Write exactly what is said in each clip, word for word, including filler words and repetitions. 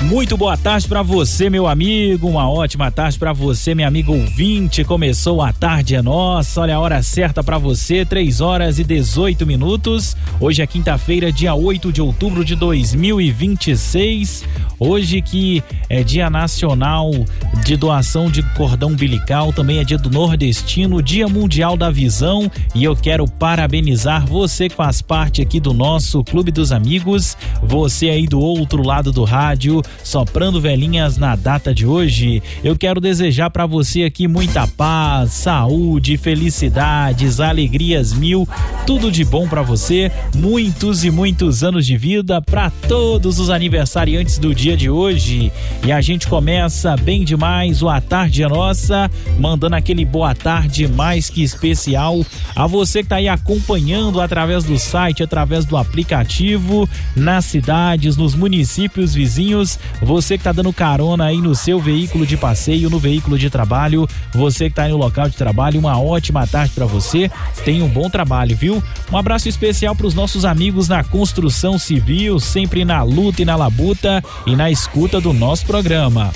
Muito boa tarde para você, meu amigo, uma ótima tarde para você, meu amigo ouvinte. Começou a Tarde é Nossa, olha a hora certa para você, três horas e dezoito minutos. Hoje é quinta-feira, dia oito de outubro de dois mil e vinte e seis. Hoje que é Dia Nacional de Doação de Cordão Umbilical, também é Dia do Nordestino, Dia Mundial da Visão, e eu quero parabenizar você que faz parte aqui do nosso Clube dos Amigos, você aí do outro lado do rádio, soprando velhinhas na data de hoje. Eu quero desejar para você aqui muita paz, saúde, felicidades, alegrias mil, tudo de bom para você, muitos e muitos anos de vida para todos os aniversariantes do dia de hoje. E a gente começa bem demais o A Tarde é Nossa, mandando aquele boa tarde mais que especial a você que tá aí acompanhando através do site, através do aplicativo, nas cidades, nos municípios vizinhos, você que tá dando carona aí no seu veículo de passeio, no veículo de trabalho, você que tá aí no local de trabalho, uma ótima tarde para você, tenha um bom trabalho, viu? Um abraço especial para os nossos amigos na construção civil, sempre na luta e na labuta e na escuta do nosso programa.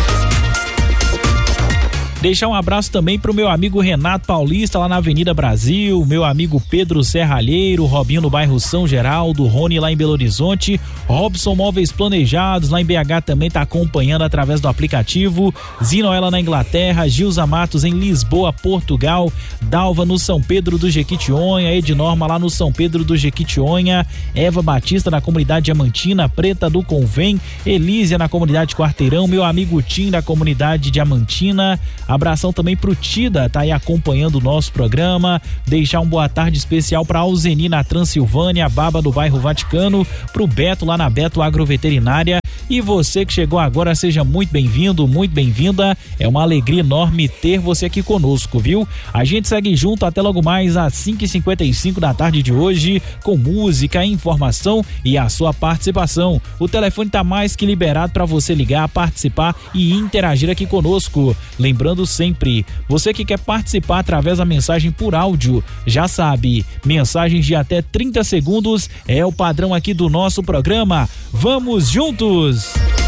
Deixar um abraço também pro meu amigo Renato Paulista lá na Avenida Brasil, meu amigo Pedro Serralheiro, Robinho no bairro São Geraldo, Rony lá em Belo Horizonte, Robson Móveis Planejados lá em B H também tá acompanhando através do aplicativo, Zinoela na Inglaterra, Gilza Matos em Lisboa, Portugal, Dalva no São Pedro do Jequitinhonha, Ednorma lá no São Pedro do Jequitinhonha, Eva Batista na comunidade Diamantina, Preta do Convém, Elísia na comunidade Quarteirão, meu amigo Tim da comunidade Diamantina. Abração também pro Tida, tá aí acompanhando o nosso programa. Deixar um boa tarde especial pra Alzeni na Transilvânia, Baba do bairro Vaticano, pro Beto lá na Beto Agroveterinária. E você que chegou agora, seja muito bem-vindo, muito bem-vinda. É uma alegria enorme ter você aqui conosco, viu? A gente segue junto até logo mais às cinco e cinquenta e cinco da tarde de hoje, com música, informação e a sua participação. O telefone tá mais que liberado para você ligar, participar e interagir aqui conosco. Lembrando sempre, você que quer participar através da mensagem por áudio, já sabe, mensagens de até trinta segundos é o padrão aqui do nosso programa. Vamos juntos!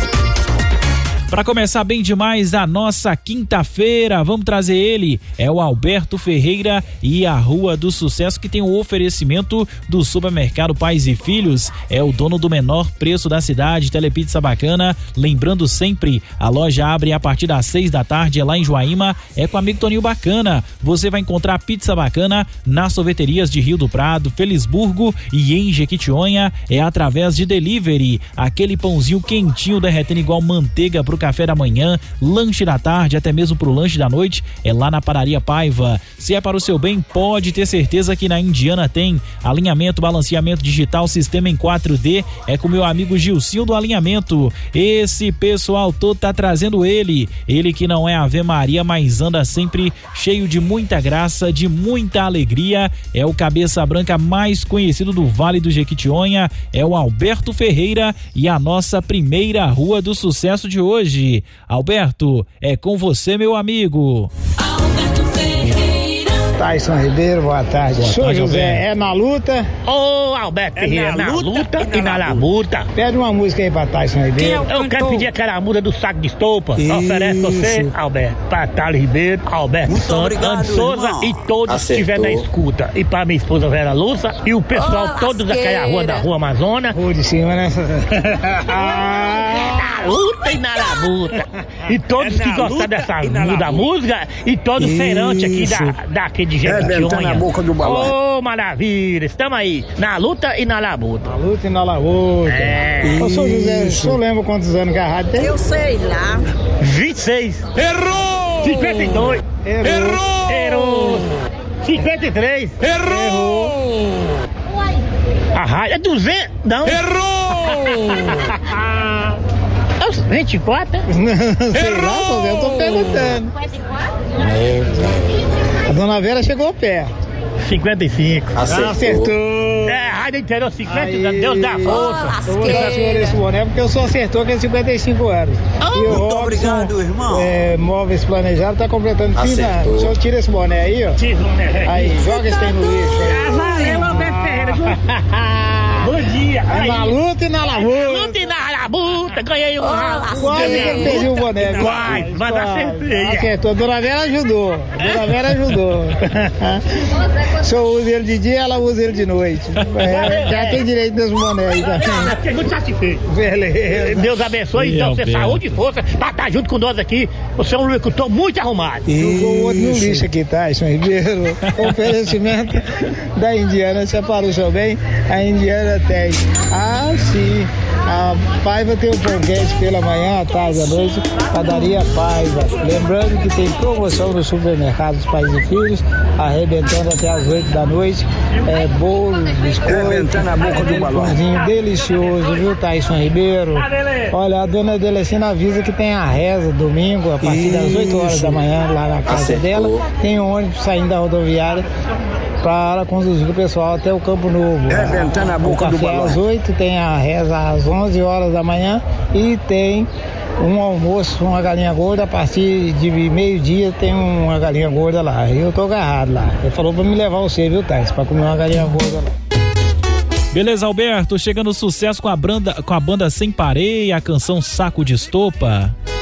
Para começar bem demais a nossa quinta-feira, vamos trazer ele, é o Alberto Ferreira e a Rua do Sucesso, que tem o oferecimento do supermercado Pais e Filhos, é o dono do menor preço da cidade, Telepizza Bacana. Lembrando sempre, a loja abre a partir das seis da tarde, é lá em Joaíma, é com o amigo Toninho Bacana. Você vai encontrar pizza bacana nas sorveterias de Rio do Prado, Felisburgo e em Jequitinhonha, é através de delivery, aquele pãozinho quentinho derretendo igual manteiga pro café da manhã, lanche da tarde, até mesmo pro lanche da noite, é lá na Padaria Paiva. Se é para o seu bem, pode ter certeza que na Indiana tem alinhamento, balanceamento digital, sistema em quatro D, é com meu amigo Gilcinho do Alinhamento. Esse pessoal todo tá trazendo ele, ele que não é Ave Maria, mas anda sempre cheio de muita graça, de muita alegria, é o cabeça branca mais conhecido do Vale do Jequitinhonha, é o Alberto Ferreira e a nossa primeira Rua do Sucesso de hoje. Alberto, é com você, meu amigo. Alberto Ferreira. Tyson Ribeiro, boa tarde. Boa Sou tarde, José, Alberto. é na luta. Ô, Alberto Ferreira, na luta e na labuta. Pede uma música aí pra Tyson Ribeiro. Eu quero pedir aquela muda do saco de estopa. Oferece você, Alberto, pra Thales Ribeiro, Alberto Muito Santos, obrigado, Andy Souza irmão. e todos que Acertou. estiverem na escuta. E pra minha esposa Vera Lúcia e o pessoal Ô, todos daquela rua da Rua Amazônia. Rua de cima, né? Na luta e na labuta. E todos É que na gostarem luta dessa e na muda labuta. música e todo feirante aqui Isso. da, daqui de Arrebentando Jequitinhonha. a boca do balão. Ô, maravilha, estamos aí, na luta e na labuta. Na luta e na labuta. É. Ô, senhor José, o senhor lembra quantos anos que a rádio tem? Eu sei lá. vinte e seis. Errou! cinquenta e dois. Errou. Errou. cinquenta e três. Errou! A rádio é duzentos. Não. Errou! É os vinte e quatro. Não sei lá, José, eu tô perguntando. A dona Vera chegou perto. cinquenta e cinco. Acertou. Acertou. É, a rádio inteirou cinquenta Aí. anos. Deus dá força. Eu vou dar a senhora esse boné porque eu só acertou que é cinquenta e cinco anos. Ah, e o muito Robson, obrigado, irmão. É, móveis planejados, tá completando quinze Acertou. anos. O senhor tira esse boné aí, ó. Aí, joga esse aí no lixo. Ah, valeu, Alberto Ferreira. Bom dia. É na luta e na Na lavoura. luta e na labuta. festa, ganhei um. Quase que eu perdi o boné. Quase, mas acertei. Acertou. Dona Vera ajudou. Dona Vera ajudou. Se eu uso ele de dia, ela usa ele de noite. É, já tem direito desse boné aí também. Fiquei muito satisfeito. Beleza. Deus abençoe, então, você saúde e força pra estar junto com nós aqui. Você é um locutor muito arrumado. Jogou o outro no lixo aqui, Tyson Ribeiro. Oferecimento da Indiana. Separou o seu bem? A Indiana tem. Ah, sim. A Paiva tem o pão quente pela manhã, à tarde, à noite. Padaria Paiva. Lembrando que tem promoção no supermercado dos Pais e Filhos, arrebentando até às oito da noite. É bolo, biscoito, Arrebentando a boca do balão. pãozinho delicioso, viu, Tyson Ribeiro? Olha, a dona Delecina avisa que tem a reza domingo, a partir das oito horas da manhã, lá na casa Acertou. dela. Tem um ônibus saindo da rodoviária para conduzir o pessoal até o Campo Novo. Arrebentando a boca o do café balão. às oito, tem a reza às onze horas da manhã e tem um almoço, uma galinha gorda, a partir de meio-dia tem uma galinha gorda lá. Eu tô agarrado lá. Ele falou pra me levar você, viu, Thais, pra comer uma galinha gorda lá. Beleza, Alberto, chegando sucesso com a banda, com a banda Sem Pareia, a canção Saco de Estopa.